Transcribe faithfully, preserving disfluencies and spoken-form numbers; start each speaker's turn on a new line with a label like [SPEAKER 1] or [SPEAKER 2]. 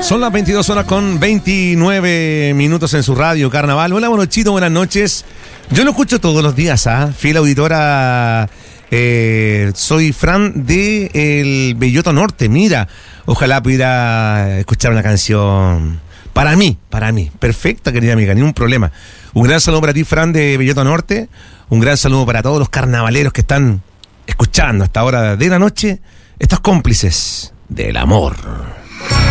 [SPEAKER 1] Son las veintidós horas con veintinueve minutos en su radio Carnaval. Hola, Monochito, buenas noches. Yo lo escucho todos los días, ¿ah? ¿eh? Fiel auditora, eh, soy Fran de El Belloto Norte. Mira, ojalá pudiera escuchar una canción para mí, para mí. Perfecta, querida amiga, ni un problema. Un gran saludo para ti, Fran de Belloto Norte. Un gran saludo para todos los carnavaleros que están escuchando a esta hora de la noche, estos cómplices del amor.